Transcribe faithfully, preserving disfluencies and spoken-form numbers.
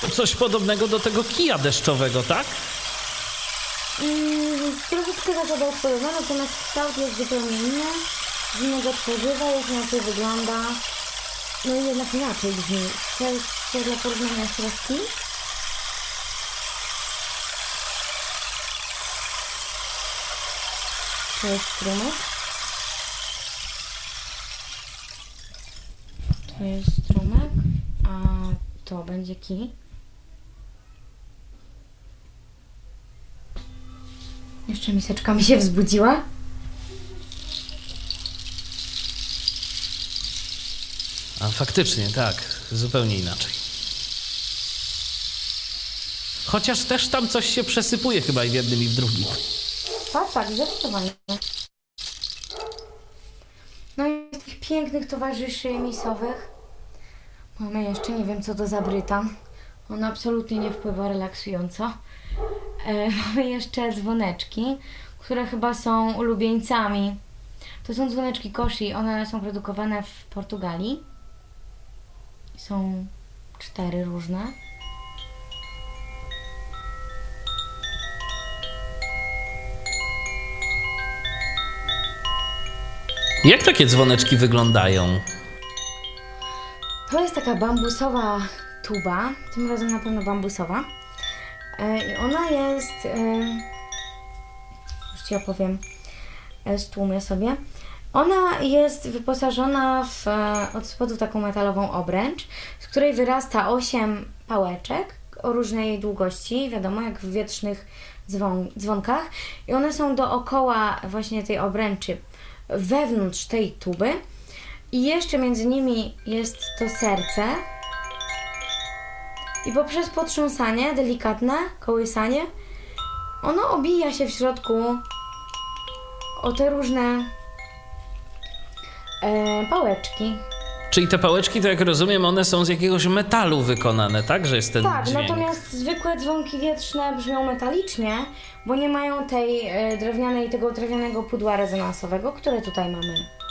Coś podobnego do tego kija deszczowego, tak? Mm, troszeczkę zasada jest podobna, natomiast kształt jest zupełnie inny. Z innego tworzywa, jest inaczej wygląda. No i jednak inaczej brzmi. Chcesz dla porównania środki? To jest strumyk. To jest strumyk, a to będzie kij. Jeszcze miseczka mi się wzbudziła. A faktycznie, tak. Zupełnie inaczej. Chociaż też tam coś się przesypuje chyba i w jednym, i w drugim. Tak, tak, zdecydowanie. No i z tych pięknych towarzyszy misowych mamy jeszcze, nie wiem co to za Brytan. On absolutnie nie wpływa relaksująco. E, mamy jeszcze dzwoneczki, które chyba są ulubieńcami. To są dzwoneczki Koshi, one są produkowane w Portugalii. Są cztery różne. Jak takie dzwoneczki wyglądają? To jest taka bambusowa tuba, tym razem na pewno bambusowa. E, I ona jest, e, już Ci opowiem, e, stłumię sobie. Ona jest wyposażona w, e, od spodu taką metalową obręcz, z której wyrasta osiem pałeczek o różnej długości, wiadomo, jak w wietrznych dzwon, dzwonkach. I one są dookoła właśnie tej obręczy, wewnątrz tej tuby. I jeszcze między nimi jest to serce. I poprzez potrząsanie, delikatne kołysanie, ono obija się w środku o te różne e, pałeczki. Czyli te pałeczki, to jak rozumiem, one są z jakiegoś metalu wykonane, tak? Że jest ten Tak, dźwięk. natomiast zwykłe dzwonki wietrzne brzmią metalicznie, bo nie mają tej e, drewnianej, tego drewnianego pudła rezonansowego, które tutaj mamy.